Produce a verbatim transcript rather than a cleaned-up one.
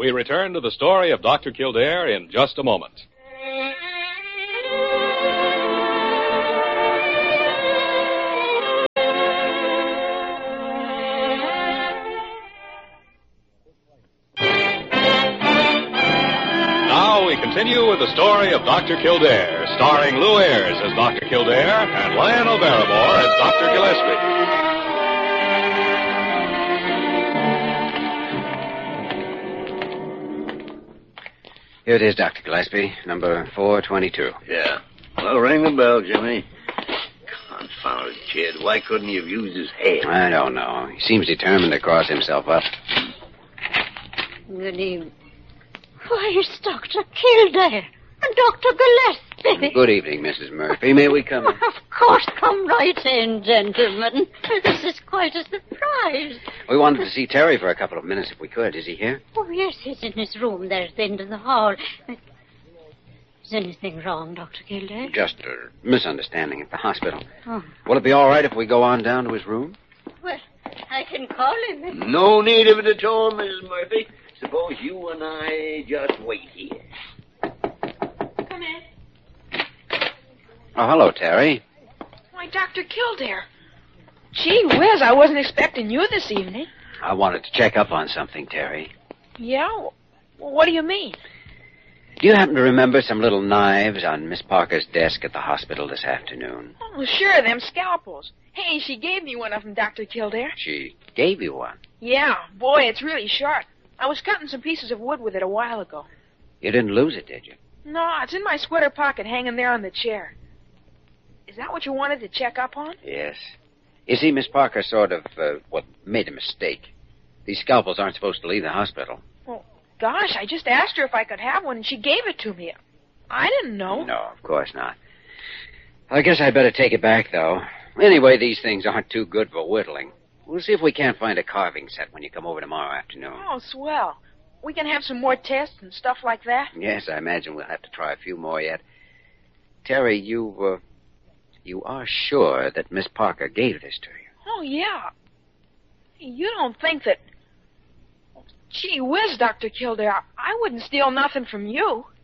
We return to the story of Doctor Kildare in just a moment. Now we continue with the story of Doctor Kildare, starring Lou Ayres as Doctor Kildare and Lionel Barrymore as Doctor Gillespie. Here it is, Doctor Gillespie, number four twenty-two. Yeah. Well, ring the bell, Jimmy. Confounded kid. Why couldn't he have used his head? I don't know. He seems determined to cross himself up. Good evening. Why, it's Doctor Kildare and Doctor Gillespie. Good evening, Missus Murphy. May we come in? Of course, come right in, gentlemen. This is quite a surprise. We wanted to see Terry for a couple of minutes if we could. Is he here? Oh, yes, he's in his room there at the end of the hall. Is anything wrong, Doctor Kildare? Just a misunderstanding at the hospital. Oh. Will it be all right if we go on down to his room? Well, I can call him. No need of it at all, Missus Murphy. Suppose you and I just wait here. Come in. Oh, hello, Terry. Why, Doctor Kildare. Gee whiz, I wasn't expecting you this evening. I wanted to check up on something, Terry. Yeah? Well, what do you mean? Do you happen to remember some little knives on Miss Parker's desk at the hospital this afternoon? Oh, sure, them scalpels. Hey, she gave me one of them, Doctor Kildare. She gave you one? Yeah, boy, it's really sharp. I was cutting some pieces of wood with it a while ago. You didn't lose it, did you? No, it's in my sweater pocket hanging there on the chair. Is that what you wanted to check up on? Yes. You see, Miss Parker sort of, uh, well, made a mistake. These scalpels aren't supposed to leave the hospital. Well, gosh, I just asked her if I could have one, and she gave it to me. I didn't know. No, of course not. I guess I'd better take it back, though. Anyway, these things aren't too good for whittling. We'll see if we can't find a carving set when you come over tomorrow afternoon. Oh, swell. We can have some more tests and stuff like that? Yes, I imagine we'll have to try a few more yet. Terry, you, uh, you are sure that Miss Parker gave this to you? Oh, yeah. You don't think that... Gee whiz, Doctor Kildare, I wouldn't steal nothing from you.